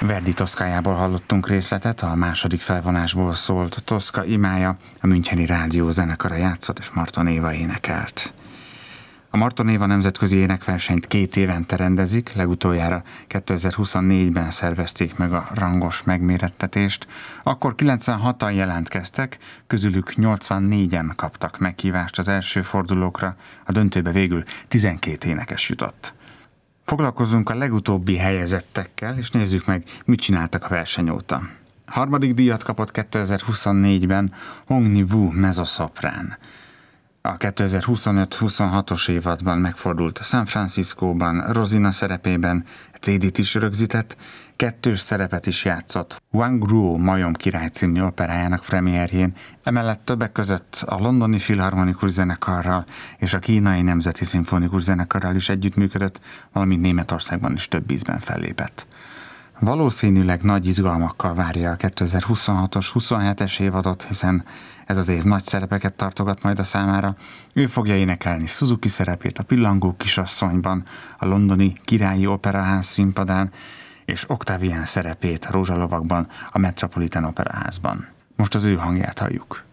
Verdi Toszkájából hallottunk részletet, a második felvonásból szólt Toszka imája, a Müncheni Rádió zenekara játszott, és Marton Éva énekelt. A Marton Éva nemzetközi énekversenyt 2 évente rendezik, legutoljára 2024-ben szervezték meg a rangos megmérettetést. Akkor 96-an jelentkeztek, közülük 84-en kaptak meghívást az első fordulókra, a döntőbe végül 12 énekes jutott. Foglalkozzunk a legutóbbi helyezettekkel, és nézzük meg, mit csináltak a verseny óta. Harmadik díjat kapott 2024-ben Hong Ni-woo mezzoszoprán. A 2025-26-os évadban megfordult San Franciscóban, Rosina szerepében, CD-t is rögzített, 2 szerepet is játszott Wang Ruo Majom király című operájának premierjén, emellett többek között a Londoni Filharmonikus Zenekarral és a Kínai Nemzeti Szimfonikus Zenekarral is együttműködött, valamint Németországban is több ízben fellépett. Valószínűleg nagy izgalmakkal várja a 2026-os 27-es évadot, hiszen ez az év nagy szerepeket tartogat majd a számára. Ő fogja énekelni Suzuki szerepét a Pillangó kisasszonyban, a londoni Királyi Operaház színpadán, és Octavian szerepét a Rózsalovagban, a Metropolitan Operaházban. Most az ő hangját halljuk.